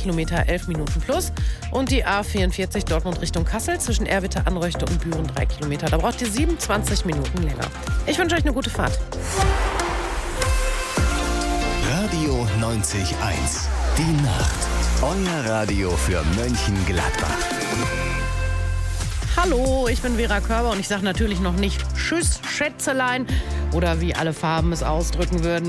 Kilometer 11 Minuten plus. Und die A44 Dortmund Richtung Kassel zwischen Erwitte, Anröchte und Büren 3 Kilometer. Da braucht ihr 27 Minuten länger. Ich wünsche euch eine gute Fahrt. Radio 90.1. Die Nacht. Euer Radio für Mönchengladbach. Hallo, ich bin Vera Körber und ich sage natürlich noch nicht Tschüss, Schätzelein oder wie alle Farben es ausdrücken würden.